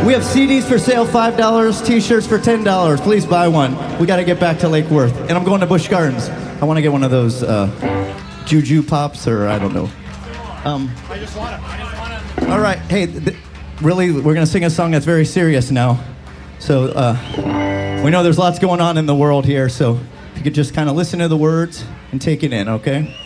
We have CDs for sale, $5, T-shirts for $10. Please buy one. We got to get back to Lake Worth. And I'm going to Busch Gardens. I want to get one of those Juju Pops, or I don't know. I just want to. All right. Hey, really, we're going to sing a song that's very serious now. So we know there's lots going on in the world here, so if you could just kind of listen to the words and take it in, okay?